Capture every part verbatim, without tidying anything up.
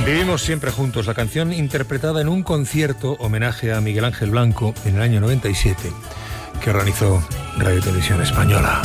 Vivimos siempre juntos, la canción interpretada en un concierto homenaje a Miguel Ángel Blanco en el año noventa y siete, que organizó Radio Televisión Española.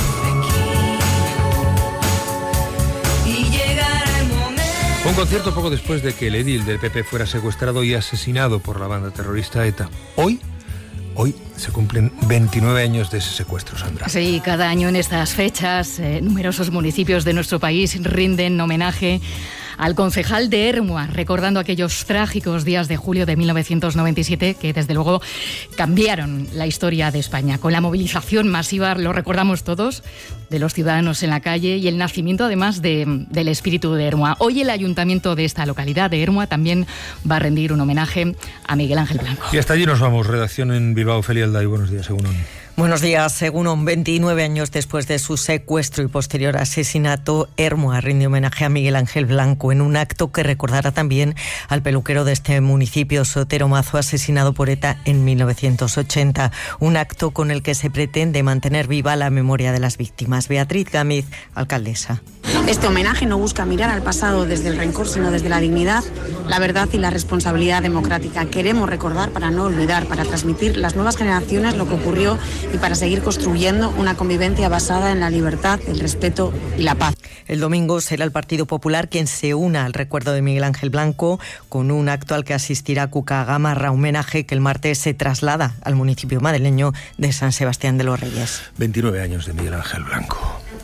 Un concierto poco después de que el edil del P P fuera secuestrado y asesinado por la banda terrorista ETA. Hoy, hoy se cumplen veintinueve años de ese secuestro, Sandra. Sí, cada año en estas fechas, eh, numerosos municipios de nuestro país rinden homenaje al concejal de Ermua, recordando aquellos trágicos días de julio de mil novecientos noventa y siete que desde luego cambiaron la historia de España. Con la movilización masiva, lo recordamos todos, de los ciudadanos en la calle y el nacimiento además de, del espíritu de Ermua. Hoy el ayuntamiento de esta localidad de Ermua también va a rendir un homenaje a Miguel Ángel Blanco. Y hasta allí nos vamos. Redacción en Bilbao, Feli Alday. Buenos días, Egunon. Buenos días. Según veintinueve años después de su secuestro y posterior asesinato, Ermua rinde homenaje a Miguel Ángel Blanco en un acto que recordará también al peluquero de este municipio, Sotero Mazo, asesinado por ETA en mil novecientos ochenta. Un acto con el que se pretende mantener viva la memoria de las víctimas. Beatriz Gámez, alcaldesa. Este homenaje no busca mirar al pasado desde el rencor, sino desde la dignidad, la verdad y la responsabilidad democrática. Queremos recordar para no olvidar, para transmitir a las nuevas generaciones lo que ocurrió y para seguir construyendo una convivencia basada en la libertad, el respeto y la paz. El domingo será el Partido Popular quien se una al recuerdo de Miguel Ángel Blanco con un acto al que asistirá Cuca Gamarra, homenaje que el martes se traslada al municipio madrileño de San Sebastián de los Reyes. veintinueve años de Miguel Ángel Blanco.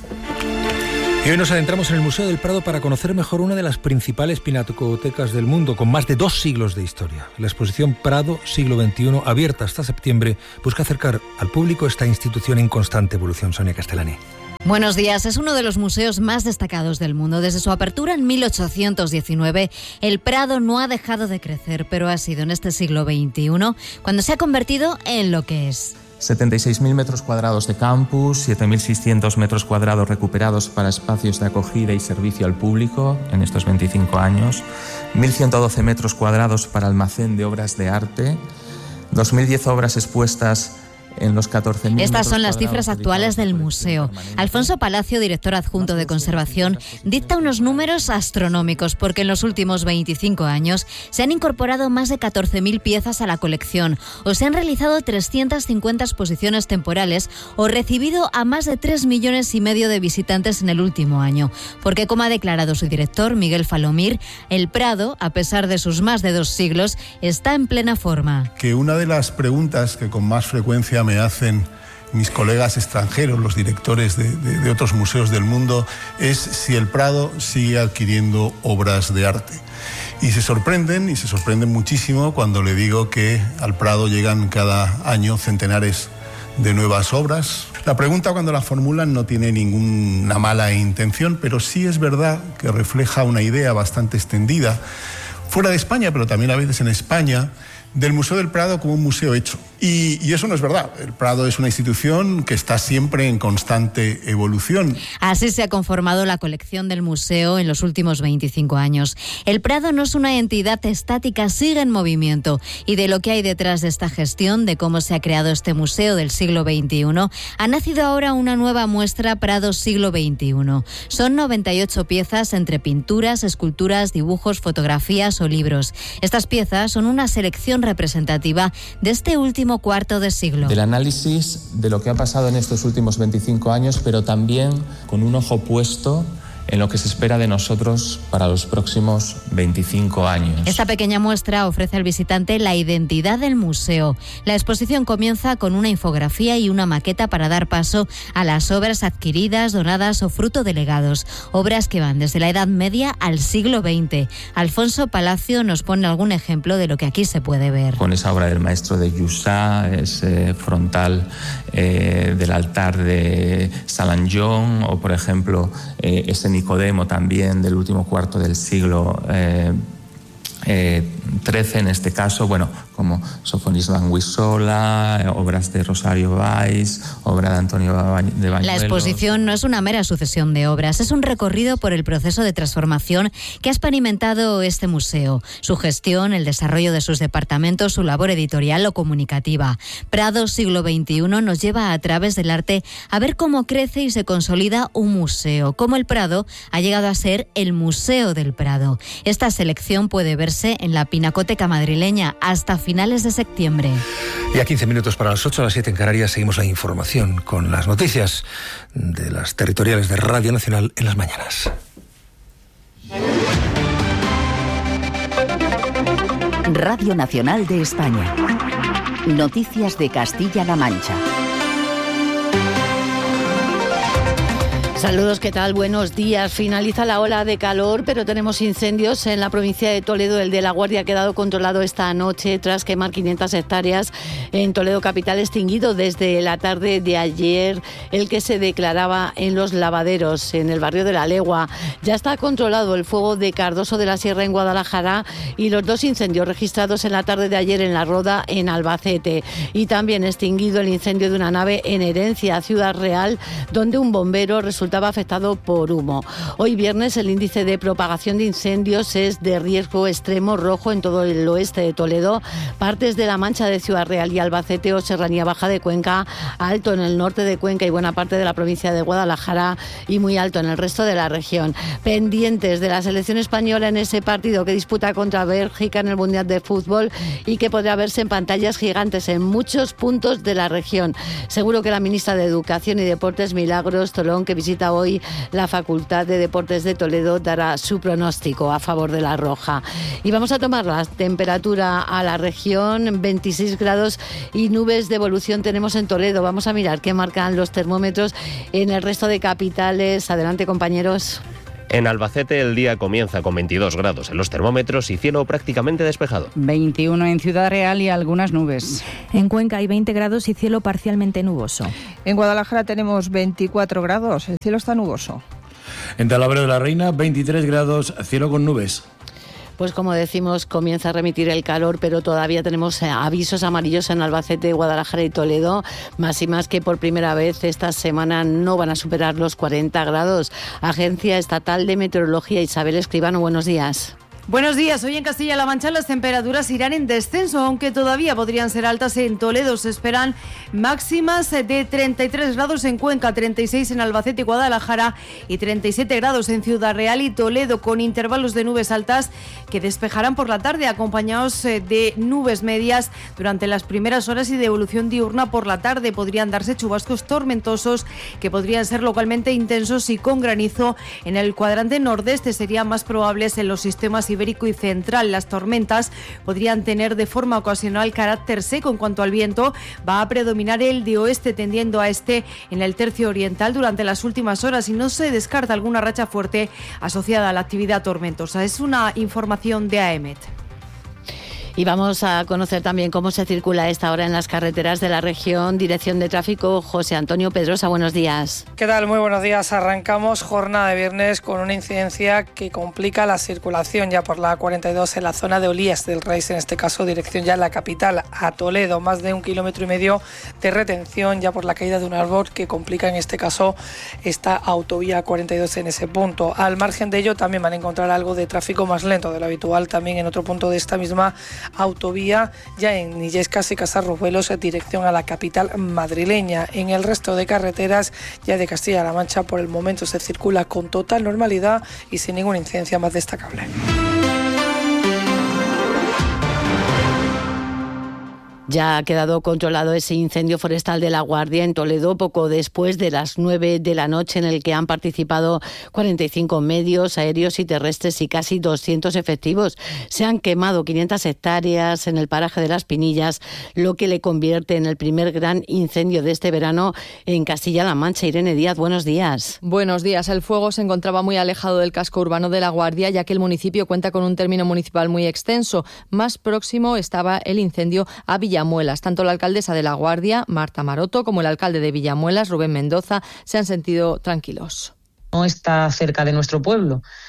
Y hoy nos adentramos en el Museo del Prado para conocer mejor una de las principales pinacotecas del mundo, con más de dos siglos de historia. La exposición Prado, siglo veintiuno, abierta hasta septiembre, busca acercar al público esta institución en constante evolución. Sonia Castellani. Buenos días. Es uno de los museos más destacados del mundo. Desde su apertura en mil ochocientos diecinueve, el Prado no ha dejado de crecer, pero ha sido en este siglo veintiuno cuando se ha convertido en lo que es. setenta y seis mil metros cuadrados de campus, siete mil seiscientos metros cuadrados recuperados para espacios de acogida y servicio al público en estos veinticinco años, mil ciento doce metros cuadrados para almacén de obras de arte, dos mil diez obras expuestas en los catorce mil. Estas son las cifras actuales del museo. Alfonso Palacio, director adjunto de conservación, dicta unos números astronómicos porque en los últimos veinticinco años se han incorporado más de catorce mil piezas a la colección o se han realizado trescientas cincuenta exposiciones temporales o recibido a más de tres millones y medio de visitantes en el último año. Porque, como ha declarado su director, Miguel Falomir, el Prado, a pesar de sus más de dos siglos, está en plena forma. Que una de las preguntas que con más frecuencia me hacen mis colegas extranjeros, los directores de, de, de otros museos del mundo, es si el Prado sigue adquiriendo obras de arte. Y se sorprenden, y se sorprenden muchísimo cuando le digo que al Prado llegan cada año centenares de nuevas obras. La pregunta, cuando la formulan, no tiene ninguna mala intención, pero sí es verdad que refleja una idea bastante extendida, fuera de España, pero también a veces en España, del Museo del Prado como un museo hecho. Y, y eso no es verdad. El Prado es una institución que está siempre en constante evolución. Así se ha conformado la colección del museo en los últimos veinticinco años. El Prado no es una entidad estática, sigue en movimiento. Y de lo que hay detrás de esta gestión, de cómo se ha creado este museo del siglo veintiuno, ha nacido ahora una nueva muestra Prado siglo veintiuno. Son noventa y ocho piezas entre pinturas, esculturas, dibujos, fotografías o libros. Estas piezas son una selección representativa de este último cuarto de siglo. Del análisis de lo que ha pasado en estos últimos veinticinco años, pero también con un ojo puesto en lo que se espera de nosotros para los próximos veinticinco años. Esta pequeña muestra ofrece al visitante la identidad del museo. La exposición comienza con una infografía y una maqueta para dar paso a las obras adquiridas, donadas o fruto de legados. Obras que van desde la Edad Media al siglo veinte. Alfonso Palacio nos pone algún ejemplo de lo que aquí se puede ver. Con esa obra del maestro de Jussá, ese frontal eh, del altar de Salanjón, o por ejemplo eh, ese Nicodemo también del último cuarto del siglo eh, eh, trece en este caso. Bueno, como Sofonis Banguisola, obras de Rosario Valls, obra de Antonio de Bañuelos. La exposición no es una mera sucesión de obras, es un recorrido por el proceso de transformación que ha experimentado este museo, su gestión, el desarrollo de sus departamentos, su labor editorial o comunicativa. Prado siglo veintiuno nos lleva a través del arte a ver cómo crece y se consolida un museo, cómo el Prado ha llegado a ser el Museo del Prado. Esta selección puede verse en la Pinacoteca madrileña hasta finales de septiembre. Y a quince minutos para las ocho, a las siete en Canarias, seguimos la información con las noticias de las territoriales de Radio Nacional en las mañanas. Radio Nacional de España. Noticias de Castilla-La Mancha. Saludos, ¿qué tal? Buenos días. Finaliza la ola de calor, pero tenemos incendios en la provincia de Toledo. El de La Guardia ha quedado controlado esta noche tras quemar quinientas hectáreas en Toledo capital, extinguido desde la tarde de ayer el que se declaraba en Los Lavaderos, en el barrio de La Legua. Ya está controlado el fuego de Cardoso de la Sierra en Guadalajara y los dos incendios registrados en la tarde de ayer en La Roda, en Albacete. Y también extinguido el incendio de una nave en Herencia, Ciudad Real, donde un bombero resultó estaba afectado por humo. Hoy viernes el índice de propagación de incendios es de riesgo extremo rojo en todo el oeste de Toledo, partes de La Mancha de Ciudad Real y Albacete o Serranía Baja de Cuenca, alto en el norte de Cuenca y buena parte de la provincia de Guadalajara y muy alto en el resto de la región. Pendientes de la selección española en ese partido que disputa contra Bélgica en el Mundial de Fútbol y que podrá verse en pantallas gigantes en muchos puntos de la región. Seguro que la ministra de Educación y Deportes, Milagros Tolón, que visita hoy la Facultad de Deportes de Toledo, dará su pronóstico a favor de la roja. Y vamos a tomar la temperatura a la región, veintiséis grados y nubes de evolución tenemos en Toledo. Vamos a mirar qué marcan los termómetros en el resto de capitales. Adelante, compañeros. En Albacete el día comienza con veintidós grados en los termómetros y cielo prácticamente despejado. veintiuno en Ciudad Real y algunas nubes. En Cuenca hay veinte grados y cielo parcialmente nuboso. En Guadalajara tenemos veinticuatro grados, el cielo está nuboso. En Talavera de la Reina veintitrés grados, cielo con nubes. Pues como decimos, comienza a remitir el calor, pero todavía tenemos avisos amarillos en Albacete, Guadalajara y Toledo, máximas que por primera vez esta semana no van a superar los cuarenta grados. Agencia Estatal de Meteorología, Isabel Escribano, buenos días. Buenos días. Hoy en Castilla-La Mancha las temperaturas irán en descenso, aunque todavía podrían ser altas. En Toledo se esperan máximas de treinta y tres grados en Cuenca, treinta y seis en Albacete y Guadalajara y treinta y siete grados en Ciudad Real y Toledo, con intervalos de nubes altas que despejarán por la tarde, acompañados de nubes medias durante las primeras horas y de evolución diurna por la tarde. Podrían darse chubascos tormentosos que podrían ser localmente intensos y con granizo. En el cuadrante nordeste serían más probables en los sistemas ibérico y central. Las tormentas podrían tener de forma ocasional carácter seco. En cuanto al viento, va a predominar el de oeste tendiendo a este en el tercio oriental durante las últimas horas y no se descarta alguna racha fuerte asociada a la actividad tormentosa. Es una información de A E M E T. Y vamos a conocer también cómo se circula a esta hora en las carreteras de la región. Dirección de Tráfico, José Antonio Pedrosa, buenos días. ¿Qué tal? Muy buenos días. Arrancamos jornada de viernes con una incidencia que complica la circulación ya por la cuarenta y dos en la zona de Olías del Reis, en este caso dirección ya a la capital, a Toledo. Más de un kilómetro y medio de retención ya por la caída de un árbol que complica en este caso esta autovía cuarenta y dos en ese punto. Al margen de ello también van a encontrar algo de tráfico más lento de lo habitual también en otro punto de esta misma autovía, ya en Illescas y Casarrujuelos, en dirección a la capital madrileña. En el resto de carreteras ya de Castilla-La Mancha por el momento se circula con total normalidad y sin ninguna incidencia más destacable. Ya ha quedado controlado ese incendio forestal de La Guardia en Toledo poco después de las nueve de la noche, en el que han participado cuarenta y cinco medios aéreos y terrestres y casi doscientos efectivos. Se han quemado quinientas hectáreas en el paraje de Las Pinillas, lo que le convierte en el primer gran incendio de este verano en Castilla-La Mancha. Irene Díaz, buenos días. Buenos días. El fuego se encontraba muy alejado del casco urbano de La Guardia, ya que el municipio cuenta con un término municipal muy extenso. Más próximo estaba el incendio a Villamuelas. Tanto la alcaldesa de La Guardia, Marta Maroto, como el alcalde de Villamuelas, Rubén Mendoza, se han sentido tranquilos. No está cerca de nuestro pueblo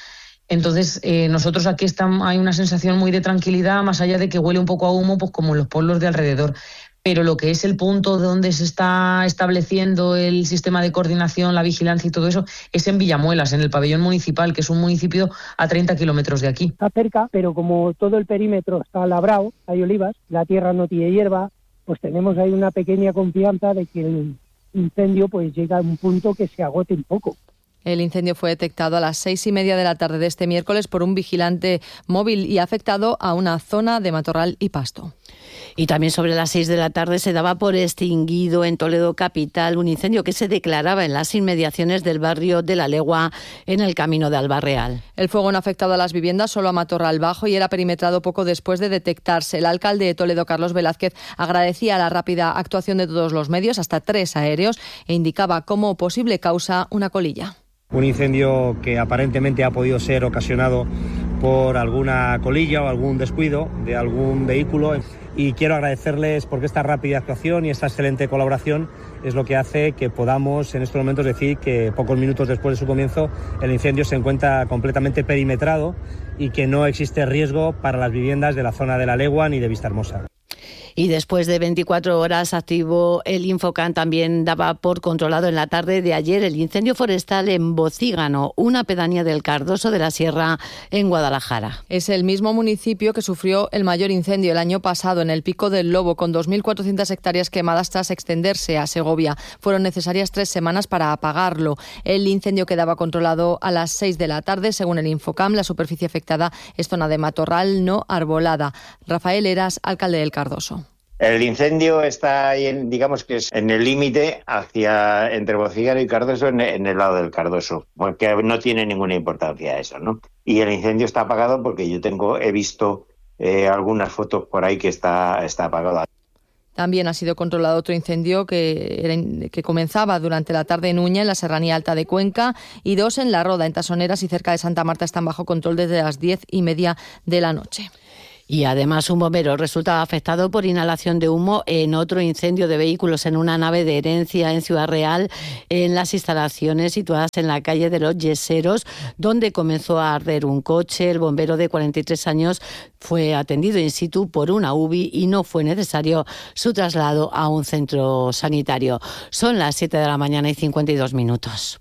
Entonces, eh, nosotros aquí estamos, hay una sensación muy de tranquilidad, más allá de que huele un poco a humo, pues como en los pueblos de alrededor. Pero lo que es el punto donde se está estableciendo el sistema de coordinación, la vigilancia y todo eso, es en Villamuelas, en el pabellón municipal, que es un municipio a treinta kilómetros de aquí. Está cerca, pero como todo el perímetro está labrado, hay olivas, la tierra no tiene hierba, pues tenemos ahí una pequeña confianza de que el incendio pues llega a un punto que se agote un poco. El incendio fue detectado a las seis y media de la tarde de este miércoles por un vigilante móvil y ha afectado a una zona de matorral y pasto. Y también sobre las seis de la tarde se daba por extinguido en Toledo capital un incendio que se declaraba en las inmediaciones del barrio de La Legua, en el camino de Albarreal. El fuego no ha afectado a las viviendas, solo a matorral bajo, y era perimetrado poco después de detectarse. El alcalde de Toledo, Carlos Velázquez, agradecía la rápida actuación de todos los medios, hasta tres aéreos, e indicaba como posible causa una colilla. Un incendio que aparentemente ha podido ser ocasionado por alguna colilla o algún descuido de algún vehículo, y quiero agradecerles porque esta rápida actuación y esta excelente colaboración es lo que hace que podamos en estos momentos decir que pocos minutos después de su comienzo el incendio se encuentra completamente perimetrado y que no existe riesgo para las viviendas de la zona de La Legua ni de Vistahermosa. Y después de veinticuatro horas activo el Infocan, también daba por controlado en la tarde de ayer el incendio forestal en Bocígano, una pedanía del Cardoso de la Sierra, en Guadalajara. Es el mismo municipio que sufrió el mayor incendio el año pasado en el Pico del Lobo, con dos mil cuatrocientas hectáreas quemadas tras extenderse a Segovia. Fueron necesarias tres semanas para apagarlo. El incendio quedaba controlado a las seis de la tarde, según el Infocam. La superficie afectada es zona de matorral no arbolada. Rafael Heras, alcalde del Cardoso. El incendio está ahí, en, digamos que es en el límite hacia entre Bocígano y Cardoso, en, en el lado del Cardoso, porque no tiene ninguna importancia eso, ¿no? Y el incendio está apagado porque yo tengo, he visto eh, algunas fotos por ahí que está, está apagado. También ha sido controlado otro incendio que, era, que comenzaba durante la tarde en Uña, en la Serranía Alta de Cuenca, y dos en La Roda, en Tasoneras y cerca de Santa Marta, están bajo control desde las diez y media de la noche. Y además un bombero resultaba afectado por inhalación de humo en otro incendio de vehículos en una nave de Herencia en Ciudad Real, en las instalaciones situadas en la calle de los Yeseros, donde comenzó a arder un coche. El bombero de cuarenta y tres años fue atendido in situ por una U B I y no fue necesario su traslado a un centro sanitario. Son las siete de la mañana y cincuenta y dos minutos.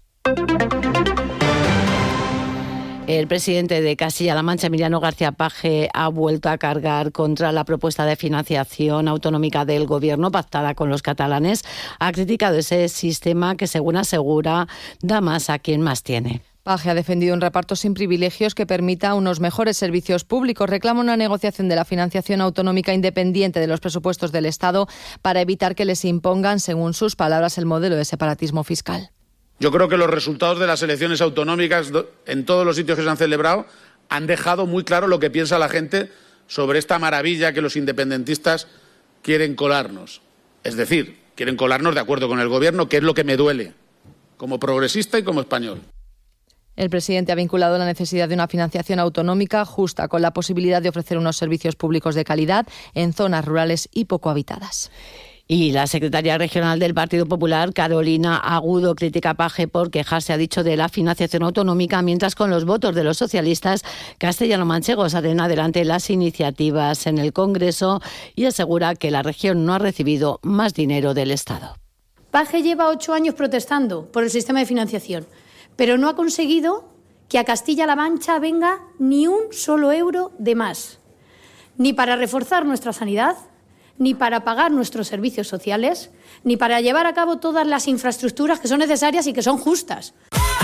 El presidente de Castilla-La Mancha, Emiliano García Paje, ha vuelto a cargar contra la propuesta de financiación autonómica del Gobierno pactada con los catalanes. Ha criticado ese sistema que, según asegura, da más a quien más tiene. Paje ha defendido un reparto sin privilegios que permita unos mejores servicios públicos. Reclama una negociación de la financiación autonómica independiente de los presupuestos del Estado para evitar que les impongan, según sus palabras, el modelo de separatismo fiscal. Yo creo que los resultados de las elecciones autonómicas en todos los sitios que se han celebrado han dejado muy claro lo que piensa la gente sobre esta maravilla que los independentistas quieren colarnos. Es decir, quieren colarnos de acuerdo con el Gobierno, que es lo que me duele, como progresista y como español. El presidente ha vinculado la necesidad de una financiación autonómica justa con la posibilidad de ofrecer unos servicios públicos de calidad en zonas rurales y poco habitadas. Y la secretaria regional del Partido Popular, Carolina Agudo, critica a Paje por quejarse, ha dicho, de la financiación autonómica, mientras con los votos de los socialistas castellano-manchegos salen adelante las iniciativas en el Congreso, y asegura que la región no ha recibido más dinero del Estado. Paje lleva ocho años protestando por el sistema de financiación, pero no ha conseguido que a Castilla-La Mancha venga ni un solo euro de más, ni para reforzar nuestra sanidad, ni para pagar nuestros servicios sociales, ni para llevar a cabo todas las infraestructuras que son necesarias y que son justas.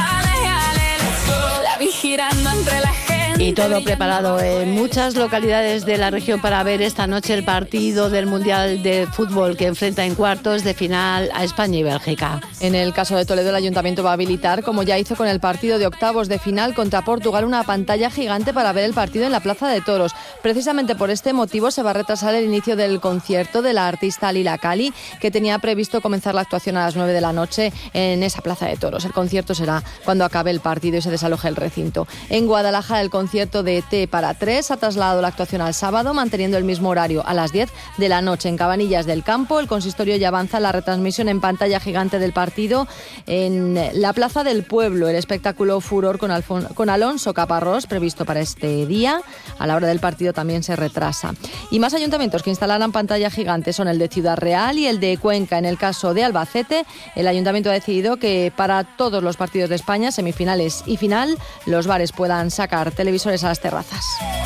Y todo preparado en muchas localidades de la región para ver esta noche el partido del Mundial de Fútbol que enfrenta en cuartos de final a España y Bélgica. En el caso de Toledo, el Ayuntamiento va a habilitar, como ya hizo con el partido de octavos de final contra Portugal, una pantalla gigante para ver el partido en la Plaza de Toros. Precisamente por este motivo se va a retrasar el inicio del concierto de la artista Lila Cali, que tenía previsto comenzar la actuación a las nueve de la noche en esa Plaza de Toros. El concierto será cuando acabe el partido y se desaloje el recinto. En Guadalajara, el concierto concierto de T para tres ha trasladado la actuación al sábado, manteniendo el mismo horario a las diez de la noche. En Cabanillas del Campo, el consistorio ya avanza en la retransmisión en pantalla gigante del partido en la Plaza del Pueblo. El espectáculo Furor con, Alfon- con Alonso Caparrós, previsto para este día, a la hora del partido también se retrasa. Y más ayuntamientos que instalarán pantalla gigante son el de Ciudad Real y el de Cuenca. En el caso de Albacete, el ayuntamiento ha decidido que para todos los partidos de España, semifinales y final, los bares puedan sacar televisores a las terrazas.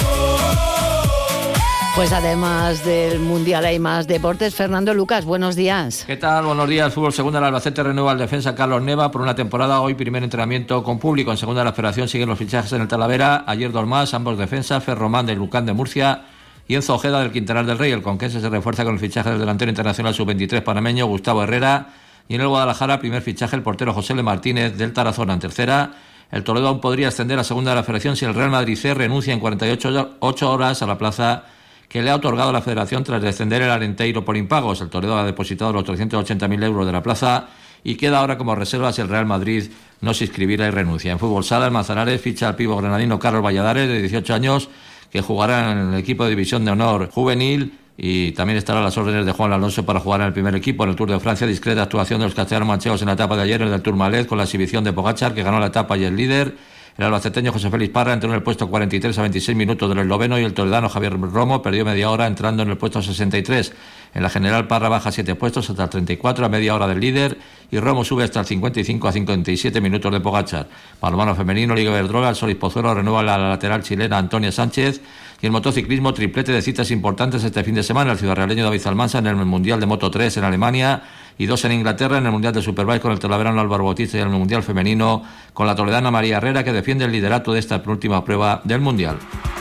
Pues además del Mundial hay más deportes. Fernando Lucas, buenos días. ¿Qué tal? Buenos días. Fútbol segunda, el Albacete renueva al defensa Carlos Neva por una temporada. Hoy primer entrenamiento con público. En segunda, la Federación siguen los fichajes en el Talavera. Ayer dos más, ambos defensas, Ferromán del Lucán de Murcia y Enzo Ojeda del Quintanar del Rey. El conquense se refuerza con el fichaje del delantero internacional sub veintitrés panameño Gustavo Herrera. Y en el Guadalajara, primer fichaje, el portero José Le Martínez del Tarazona. En tercera, el Toledo aún podría ascender a segunda de la Federación si el Real Madrid C renuncia en cuarenta y ocho horas a la plaza que le ha otorgado la Federación tras descender el Arenteiro por impagos. El Toledo ha depositado los trescientos ochenta mil euros de la plaza y queda ahora como reserva si el Real Madrid no se inscribiera y renuncia. En fútbol sala, el Manzanares ficha al pivo granadino Carlos Valladares, de dieciocho años, que jugará en el equipo de división de honor juvenil, y también estará a las órdenes de Juan Alonso para jugar en el primer equipo. En el Tour de Francia, discreta actuación de los castellanos manchegos en la etapa de ayer, en el Tourmalet, con la exhibición de Pogačar, que ganó la etapa y es líder. El albaceteño José Félix Parra entró en el puesto cuarenta y tres a veintiséis minutos del esloveno, y el toledano Javier Romo perdió media hora entrando en el puesto sesenta y tres. En la general, Parra baja siete puestos hasta el treinta y cuatro a media hora del líder, y Romo sube hasta el cincuenta y cinco a cincuenta y siete minutos de Pogačar. Balonmano femenino, Liga Iberdrola, el Solís Pozuelo renueva la lateral chilena Antonia Sánchez. Y el motociclismo, triplete de citas importantes este fin de semana. El ciudadraleño David Almanza en el Mundial de Moto tres en Alemania y dos en Inglaterra, en el Mundial de Superbike con el talaverano Álvaro Bautista, y en el Mundial femenino con la toledana María Herrera, que defiende el liderato de esta penúltima prueba del Mundial.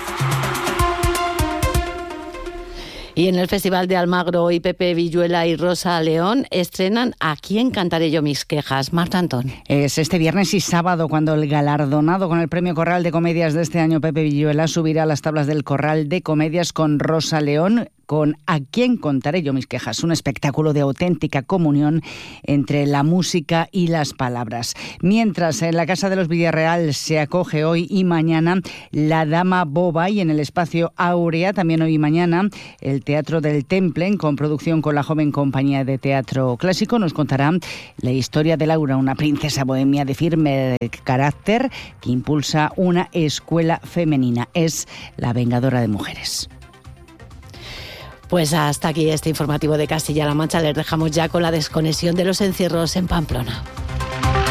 Y en el Festival de Almagro, hoy Pepe Villuela y Rosa León estrenan ¿A quién cantaré yo mis quejas? Marta Antón. Es este viernes y sábado cuando el galardonado con el Premio Corral de Comedias de este año, Pepe Villuela, subirá a las tablas del Corral de Comedias con Rosa León, con ¿A quién contaré yo mis quejas?, un espectáculo de auténtica comunión entre la música y las palabras. Mientras en la Casa de los Villarreal se acoge hoy y mañana La Dama Boba, y en el Espacio Áurea también hoy y mañana el Teatro del Templen, con producción con la joven compañía de teatro clásico, nos contará la historia de Laura, una princesa bohemia de firme carácter que impulsa una escuela femenina. Es la vengadora de mujeres. Pues hasta aquí este informativo de Castilla-La Mancha. Les dejamos ya con la desconexión de los encierros en Pamplona.